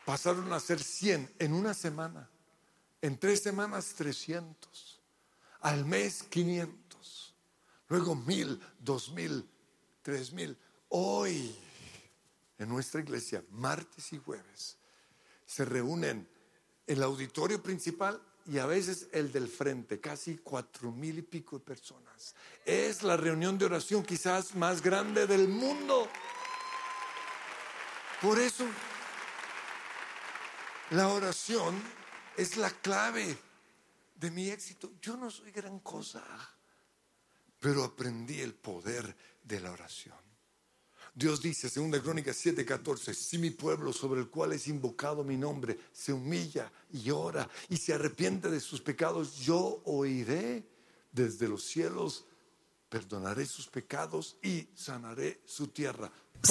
pasaron a ser 100 en una semana. En 3 semanas 300. Al mes 500. Luego 1000, 2000, 3000. Hoy en nuestra iglesia, martes y jueves, se reúnen el auditorio principal y a veces el del frente, casi 4000 y pico de personas. Es la reunión de oración quizás más grande del mundo. Por eso, la oración es la clave de mi éxito. Yo no soy gran cosa, pero aprendí el poder de la oración. Dios dice, 2 Crónicas 7:14, si mi pueblo sobre el cual es invocado mi nombre se humilla y ora y se arrepiente de sus pecados, yo oiré desde los cielos, perdonaré sus pecados y sanaré su tierra.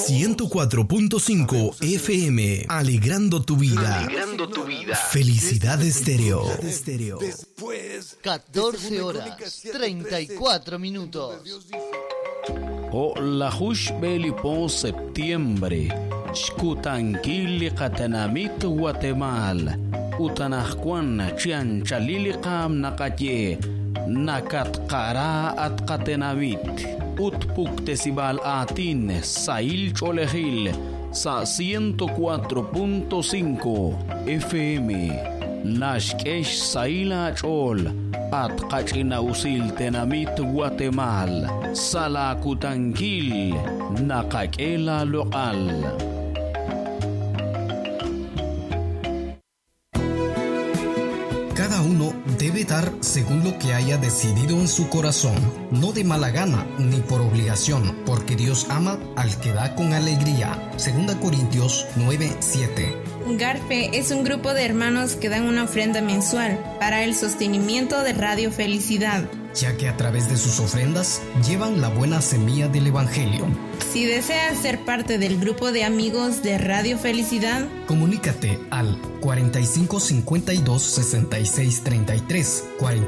104.5 FM, alegrando tu vida. Alegrando tu vida. Felicidad Estéreo. Después, 14 horas, 34 minutos. O la hush belipo septiembre. Shkutanquili Catanamit, Guatemala. Utanahcuan Chianchaliliqam Nakaye. Nakatqara Atcatenamit. Utpuktesibal Atin, Sail Cholejil, Sa 104.5 FM. Lashkesh Saila Chol, Atqachina Usil Tenamit Guatemala, Salakutanquil, Nakakela Local. Cada uno debe dar según lo que haya decidido en su corazón, no de mala gana ni por obligación, porque Dios ama al que da con alegría. 2 Corintios 9:7. Garfe es un grupo de hermanos que dan una ofrenda mensual para el sostenimiento de Radio Felicidad, ya que a través de sus ofrendas llevan la buena semilla del Evangelio. Si deseas ser parte del grupo de amigos de Radio Felicidad, comunícate al 4552-6633,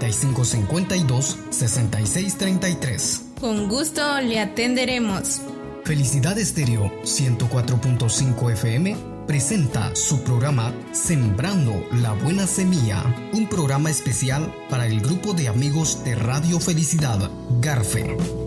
4552-6633. Con gusto le atenderemos. Felicidad Estéreo 104.5 FM presenta su programa Sembrando la Buena Semilla, un programa especial para el grupo de amigos de Radio Felicidad, Garfe.